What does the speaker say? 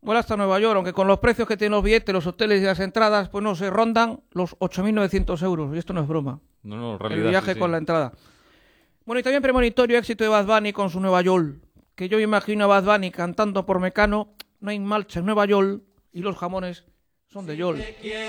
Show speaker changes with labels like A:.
A: Vuela hasta Nueva York, aunque con los precios que tienen los billetes, los hoteles y las entradas, pues no se rondan los 8.900 euros. Y esto no es broma.
B: No, en realidad.
A: El viaje
B: sí.
A: con la entrada. Bueno, y también premonitorio éxito de Bad Bunny con su Nueva York. Que yo me imagino a Bad Bunny cantando por Mecano, no hay marcha en Nueva York y los jamones son de York.